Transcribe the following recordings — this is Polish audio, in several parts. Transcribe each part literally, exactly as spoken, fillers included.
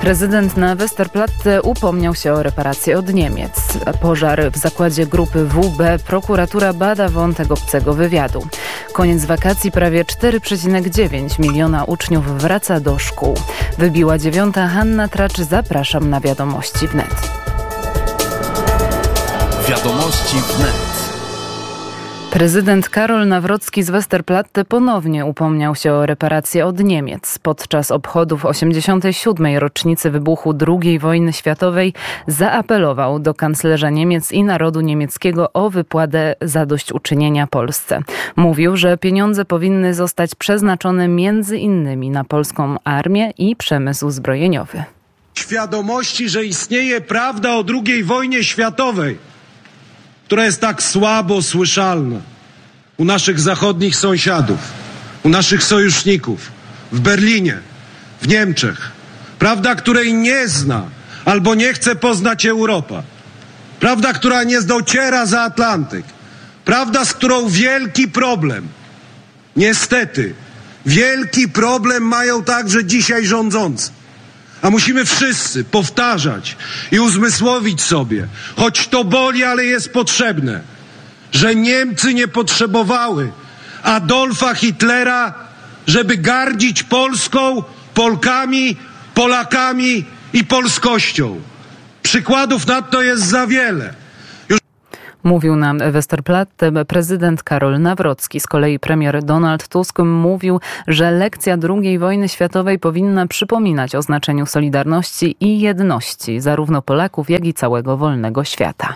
Prezydent na Westerplatte upomniał się o reparacje od Niemiec. Pożar w zakładzie grupy W B. Prokuratura bada wątek obcego wywiadu. Koniec wakacji, prawie cztery przecinek dziewięć miliona uczniów wraca do szkół. Wybiła dziewiąta. Hanna Tracz, zapraszam na Wiadomości wnet. Wiadomości wnet. Prezydent Karol Nawrocki z Westerplatte ponownie upomniał się o reparacje od Niemiec. Podczas obchodów osiemdziesiątej siódmej rocznicy wybuchu drugiej wojny światowej zaapelował do kanclerza Niemiec i narodu niemieckiego o wypłatę zadośćuczynienia Polsce. Mówił, że pieniądze powinny zostać przeznaczone między innymi na polską armię i przemysł zbrojeniowy. Świadomości, że istnieje prawda o drugiej wojnie światowej, która jest tak słabo słyszalna u naszych zachodnich sąsiadów, u naszych sojuszników, w Berlinie, w Niemczech. Prawda, której nie zna albo nie chce poznać Europa. Prawda, która nie dociera za Atlantyk. Prawda, z którą wielki problem, niestety, wielki problem mają także dzisiaj rządzący. A musimy wszyscy powtarzać i uzmysłowić sobie, choć to boli, ale jest potrzebne, że Niemcy nie potrzebowały Adolfa Hitlera, żeby gardzić Polską, Polkami, Polakami i polskością. Przykładów na to jest za wiele. Mówił na Westerplatte prezydent Karol Nawrocki. Z kolei premier Donald Tusk mówił, że lekcja drugiej wojny światowej powinna przypominać o znaczeniu solidarności i jedności zarówno Polaków, jak i całego wolnego świata.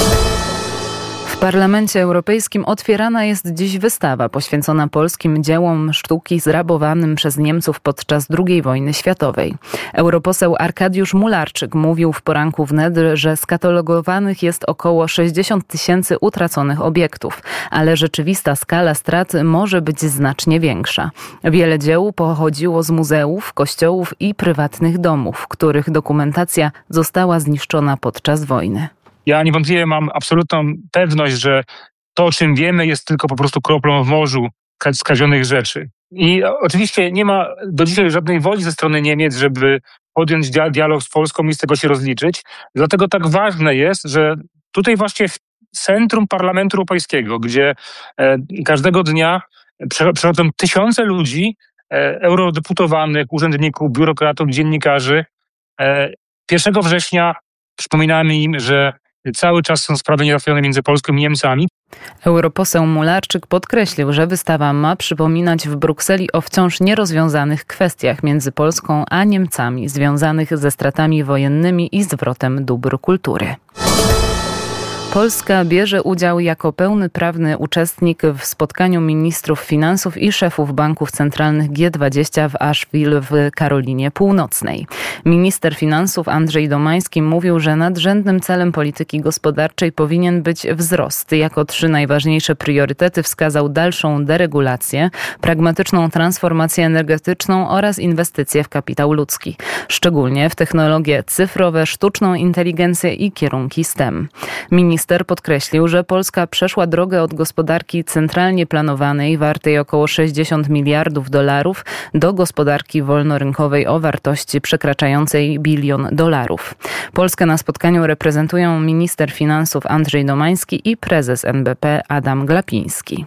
W Parlamencie Europejskim otwierana jest dziś wystawa poświęcona polskim dziełom sztuki zrabowanym przez Niemców podczas drugiej wojny światowej. Europoseł Arkadiusz Mularczyk mówił w poranku wnet, że skatalogowanych jest około sześćdziesiąt tysięcy utraconych obiektów, ale rzeczywista skala strat może być znacznie większa. Wiele dzieł pochodziło z muzeów, kościołów i prywatnych domów, których dokumentacja została zniszczona podczas wojny. Ja niewątpliwie mam absolutną pewność, że to, o czym wiemy, jest tylko po prostu kroplą w morzu skradzionych rzeczy. I oczywiście nie ma do dzisiaj żadnej woli ze strony Niemiec, żeby podjąć dialog z Polską i z tego się rozliczyć. Dlatego tak ważne jest, że tutaj właśnie w centrum Parlamentu Europejskiego, gdzie e, każdego dnia przychodzą tysiące ludzi, e, eurodeputowanych, urzędników, biurokratów, dziennikarzy. E, pierwszego września przypominamy im, że cały czas są sprawy niezałatwione między Polską i Niemcami. Europoseł Mularczyk podkreślił, że wystawa ma przypominać w Brukseli o wciąż nierozwiązanych kwestiach między Polską a Niemcami związanych ze stratami wojennymi i zwrotem dóbr kultury. Polska bierze udział jako pełny prawny uczestnik w spotkaniu ministrów finansów i szefów banków centralnych G dwadzieścia w Asheville w Karolinie Północnej. Minister finansów Andrzej Domański mówił, że nadrzędnym celem polityki gospodarczej powinien być wzrost. Jako trzy najważniejsze priorytety wskazał dalszą deregulację, pragmatyczną transformację energetyczną oraz inwestycje w kapitał ludzki, szczególnie w technologie cyfrowe, sztuczną inteligencję i kierunki S T E M. Minister Minister podkreślił, że Polska przeszła drogę od gospodarki centralnie planowanej, wartej około sześćdziesiąt miliardów dolarów, do gospodarki wolnorynkowej o wartości przekraczającej bilion dolarów. Polskę na spotkaniu reprezentują minister finansów Andrzej Domański i prezes N B P Adam Glapiński.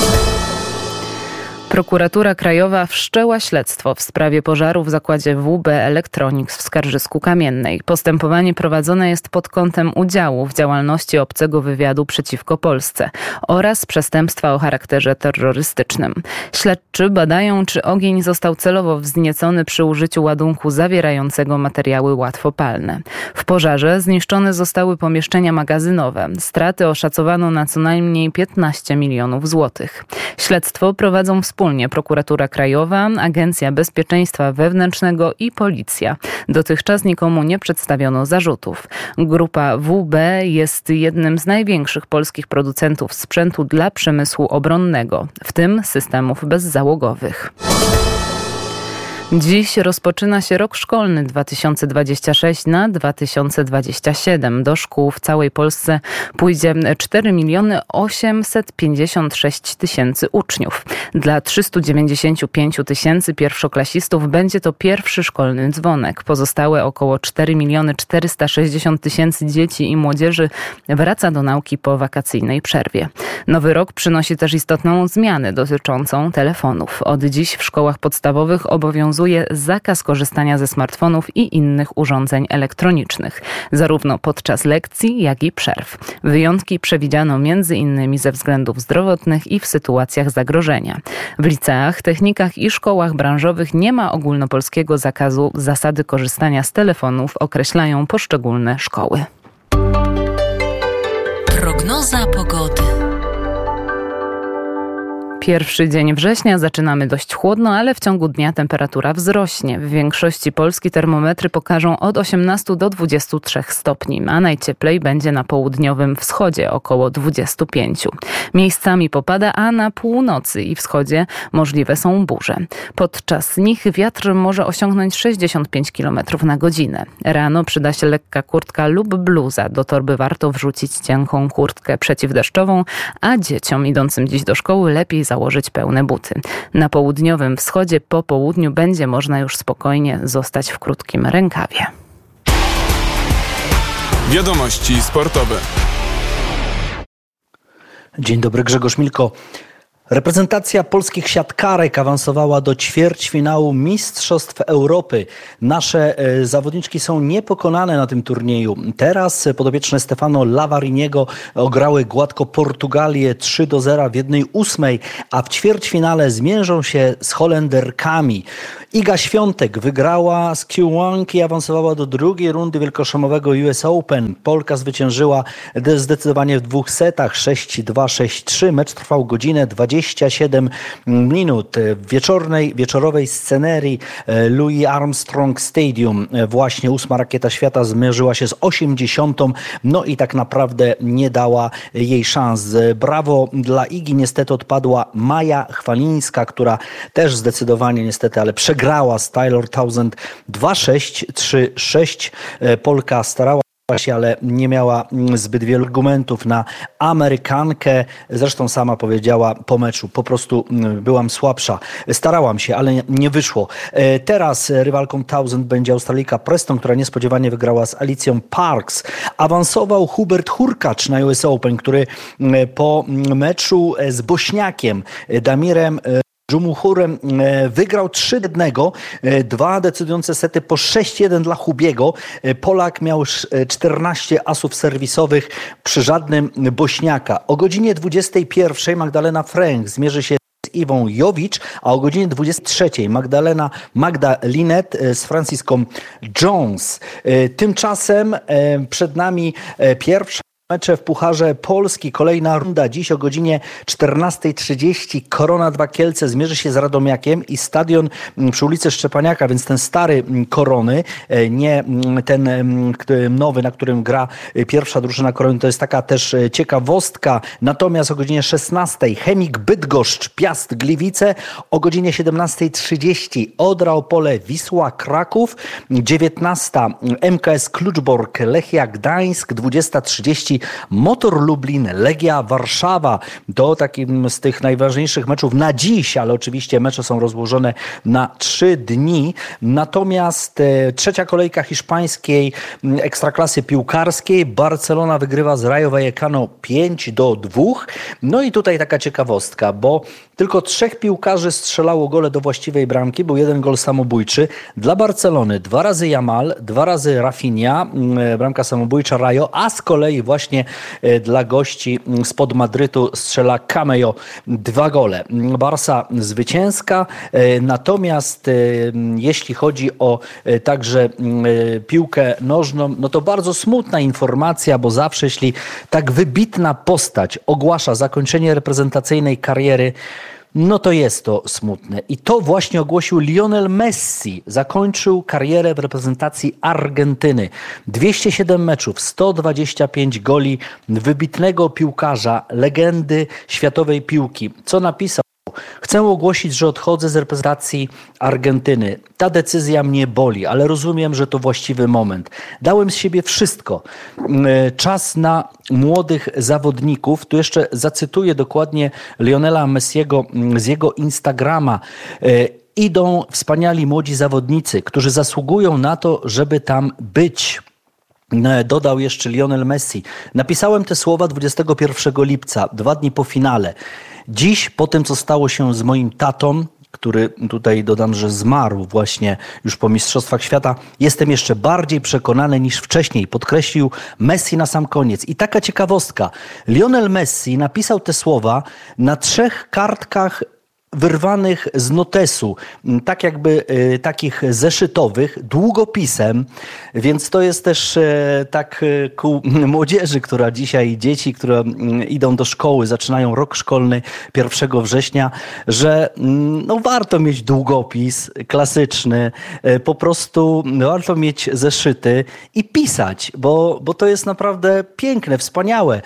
Prokuratura Krajowa wszczęła śledztwo w sprawie pożaru w zakładzie W B Electronics w Skarżysku-Kamiennej. Postępowanie prowadzone jest pod kątem udziału w działalności obcego wywiadu przeciwko Polsce oraz przestępstwa o charakterze terrorystycznym. Śledczy badają, czy ogień został celowo wzniecony przy użyciu ładunku zawierającego materiały łatwopalne. W pożarze zniszczone zostały pomieszczenia magazynowe. Straty oszacowano na co najmniej piętnaście milionów złotych. Śledztwo prowadzą wspólnie Prokuratura Krajowa, Agencja Bezpieczeństwa Wewnętrznego i Policja. Dotychczas nikomu nie przedstawiono zarzutów. Grupa W B jest jednym z największych polskich producentów sprzętu dla przemysłu obronnego, w tym systemów bezzałogowych. Dziś rozpoczyna się rok szkolny dwa tysiące dwudziesty szósty na dwa tysiące dwudziesty siódmy. Do szkół w całej Polsce pójdzie cztery miliony osiemset pięćdziesiąt sześć tysięcy uczniów. Dla trzysta dziewięćdziesiąt pięć tysięcy pierwszoklasistów będzie to pierwszy szkolny dzwonek. Pozostałe około cztery miliony czterysta sześćdziesiąt tysięcy dzieci i młodzieży wraca do nauki po wakacyjnej przerwie. Nowy rok przynosi też istotną zmianę dotyczącą telefonów. Od dziś w szkołach podstawowych obowiązuje zakaz korzystania ze smartfonów i innych urządzeń elektronicznych, zarówno podczas lekcji, jak i przerw. Wyjątki przewidziano między innymi ze względów zdrowotnych i w sytuacjach zagrożenia. W liceach, technikach i szkołach branżowych nie ma ogólnopolskiego zakazu. Zasady korzystania z telefonów określają poszczególne szkoły. Prognoza pogody. Pierwszy dzień września zaczynamy dość chłodno, ale w ciągu dnia temperatura wzrośnie. W większości Polski termometry pokażą od osiemnastu do dwudziestu trzech stopni, a najcieplej będzie na południowym wschodzie około dwudziestu pięciu. Miejscami popada, a na północy i wschodzie możliwe są burze. Podczas nich wiatr może osiągnąć sześćdziesiąt pięć kilometrów na godzinę. Rano przyda się lekka kurtka lub bluza. Do torby warto wrzucić cienką kurtkę przeciwdeszczową, a dzieciom idącym dziś do szkoły lepiej założyć pełne buty. Na południowym wschodzie po południu będzie można już spokojnie zostać w krótkim rękawie. Wiadomości sportowe. Dzień dobry, Grzegorz Milko. Reprezentacja polskich siatkarek awansowała do ćwierćfinału Mistrzostw Europy. Nasze e, zawodniczki są niepokonane na tym turnieju. Teraz podopieczne Stefano Lavariniego ograły gładko Portugalię trzy do zera w jednej ósmej, a w ćwierćfinale zmierzą się z Holenderkami. Iga Świątek wygrała z Q-One i awansowała do drugiej rundy wielkoszlemowego U S Open. Polka zwyciężyła zdecydowanie w dwóch setach sześć dwa, sześć trzy. Mecz trwał godzinę dwadzieścia siedem minut. W wieczornej, wieczorowej scenerii Louis Armstrong Stadium właśnie ósma rakieta świata zmierzyła się z osiemdziesiątą. No i tak naprawdę nie dała jej szans. Brawo dla Igi. Niestety odpadła Maja Chwalińska, która też zdecydowanie niestety, ale przegrała z Taylor Townsend dwa sześć, trzy sześć. Polka starała się, ale nie miała zbyt wielu argumentów na Amerykankę. Zresztą sama powiedziała po meczu, po prostu byłam słabsza. Starałam się, ale nie wyszło. Teraz rywalką Townsend będzie Australijka Preston, która niespodziewanie wygrała z Alicją Parks. Awansował Hubert Hurkacz na U S Open, który po meczu z Bośniakiem Damirem Dżumuchurem wygrał trzy do jednego, dwa decydujące sety po sześć jeden dla Hubiego. Polak miał czternaście asów serwisowych przy żadnym Bośniaka. O godzinie dwudziestej pierwszej Magdalena Fręch zmierzy się z Iwą Jowicz, a o godzinie dwudziestej trzeciej Magdalena Magda Linet z Franciską Jones. Tymczasem przed nami pierwsza mecze w Pucharze Polski. Kolejna runda dziś o godzinie czternastej trzydzieści. Korona dwa Kielce zmierzy się z Radomiakiem i stadion przy ulicy Szczepaniaka, więc ten stary Korony, nie ten nowy, na którym gra pierwsza drużyna Korony. To jest taka też ciekawostka. Natomiast o godzinie szesnastej Chemik Bydgoszcz, Piast Gliwice. O godzinie siedemnastej trzydzieści Odra Opole, Wisła Kraków. dziewiętnasta M K S Kluczbork, Lechia Gdańsk. dwudziesta trzydzieści Motor Lublin, Legia Warszawa. To takim z tych najważniejszych meczów na dziś, ale oczywiście mecze są rozłożone na trzy dni. Natomiast e, trzecia kolejka hiszpańskiej ekstraklasy piłkarskiej. Barcelona wygrywa z Rayo Vallecano pięć do dwóch. No i tutaj taka ciekawostka, bo tylko trzech piłkarzy strzelało gole do właściwej bramki. Był jeden gol samobójczy. Dla Barcelony dwa razy Yamal, dwa razy Rafinha, bramka samobójcza Rayo, a z kolei właśnie dla gości spod Madrytu strzela Cameo dwa gole. Barsa zwycięska, natomiast jeśli chodzi o także piłkę nożną, no to bardzo smutna informacja, bo zawsze jeśli tak wybitna postać ogłasza zakończenie reprezentacyjnej kariery, no to jest to smutne. I to właśnie ogłosił Lionel Messi. Zakończył karierę w reprezentacji Argentyny. dwieście siedem meczów, sto dwadzieścia pięć goli, wybitnego piłkarza, legendy światowej piłki. Co napisał Chcę ogłosić, że odchodzę z reprezentacji Argentyny. Ta decyzja mnie boli, ale rozumiem, że to właściwy moment. Dałem z siebie wszystko. Czas na młodych zawodników. Tu jeszcze zacytuję dokładnie Lionela Messiego z jego Instagrama. Idą wspaniali młodzi zawodnicy, którzy zasługują na to, żeby tam być. Dodał jeszcze Lionel Messi. Napisałem te słowa dwudziestego pierwszego lipca, dwa dni po finale. Dziś, po tym co stało się z moim tatą, który tutaj dodam, że zmarł właśnie już po Mistrzostwach Świata, jestem jeszcze bardziej przekonany niż wcześniej, podkreślił Messi na sam koniec. I taka ciekawostka. Lionel Messi napisał te słowa na trzech kartkach wyrwanych z notesu, tak jakby y, takich zeszytowych, długopisem, więc to jest też y, tak y, ku młodzieży, która dzisiaj, dzieci, które y, idą do szkoły, zaczynają rok szkolny pierwszego września, że y, no, warto mieć długopis klasyczny, y, po prostu warto mieć zeszyty i pisać, bo, bo to jest naprawdę piękne, wspaniałe.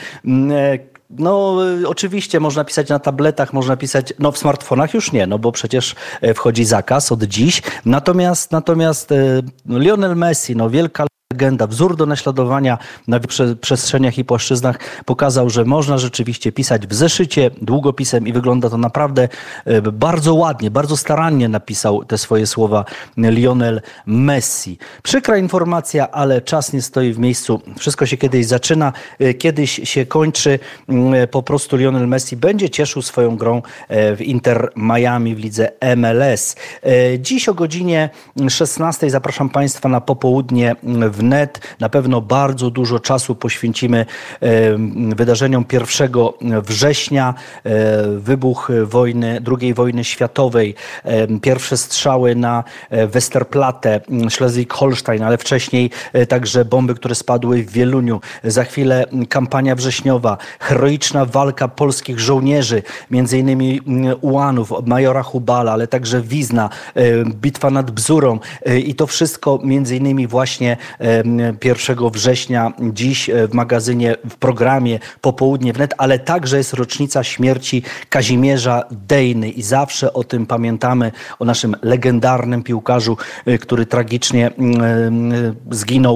Y, No oczywiście można pisać na tabletach, można pisać, no w smartfonach już nie, no bo przecież wchodzi zakaz od dziś. Natomiast, natomiast no, Lionel Messi, no wielka legenda, wzór do naśladowania na przestrzeniach i płaszczyznach, pokazał, że można rzeczywiście pisać w zeszycie, długopisem i wygląda to naprawdę bardzo ładnie, bardzo starannie napisał te swoje słowa Lionel Messi. Przykra informacja, ale czas nie stoi w miejscu. Wszystko się kiedyś zaczyna, kiedyś się kończy. Po prostu Lionel Messi będzie cieszył swoją grą w Inter Miami w lidze M L S. Dziś o godzinie szesnastej zapraszam Państwa na popołudnie w Net. Na pewno bardzo dużo czasu poświęcimy wydarzeniom pierwszego września. Wybuch wojny, drugiej wojny światowej. Pierwsze strzały na Westerplatte, Schleswig-Holstein, ale wcześniej także bomby, które spadły w Wieluniu. Za chwilę kampania wrześniowa. Heroiczna walka polskich żołnierzy, między innymi ułanów, majora Hubala, ale także Wizna, bitwa nad Bzurą i to wszystko między innymi właśnie pierwszego września dziś w magazynie, w programie Popołudnie Wnet, ale także jest rocznica śmierci Kazimierza Dejny i zawsze o tym pamiętamy, o naszym legendarnym piłkarzu, który tragicznie zginął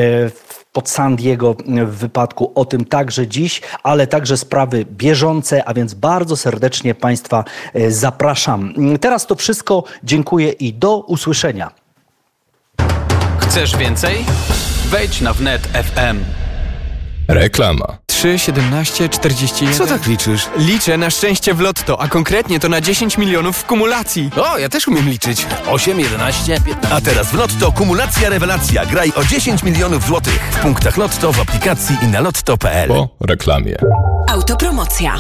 pod San Diego w wypadku. O tym także dziś, ale także sprawy bieżące, a więc bardzo serdecznie Państwa zapraszam. Teraz to wszystko. Dziękuję i do usłyszenia. Chcesz więcej? Wejdź na wnet kropka f m. Reklama. trzy, siedemnaście, czterdzieści jeden. Co tak liczysz? Liczę na szczęście w lotto, a konkretnie to na dziesięć milionów w kumulacji. O, ja też umiem liczyć. osiem, jedenaście, piętnaście. A teraz w Lotto kumulacja rewelacja. Graj o dziesięć milionów złotych. W punktach Lotto, w aplikacji i na lotto kropka p l. Po reklamie. Autopromocja.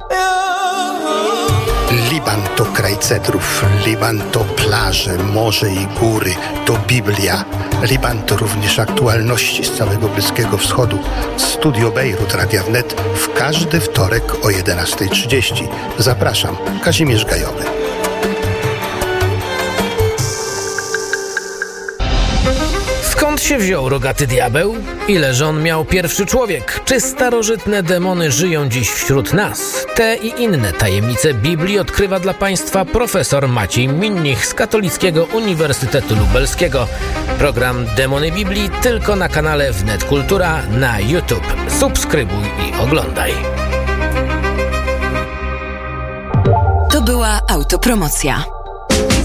Liban to kraj cedrów, Liban to plaże, morze i góry, to Biblia. Liban to również aktualności z całego Bliskiego Wschodu. Studio Bejrut Radia Wnet w każdy wtorek o jedenasta trzydzieści. Zapraszam, Kazimierz Gajowy. Skąd się wziął rogaty diabeł? Ileż on miał pierwszy człowiek? Czy starożytne demony żyją dziś wśród nas? Te i inne tajemnice Biblii odkrywa dla Państwa profesor Maciej Minnich z Katolickiego Uniwersytetu Lubelskiego. Program Demony Biblii tylko na kanale Wnet Kultura na YouTube. Subskrybuj i oglądaj. To była autopromocja.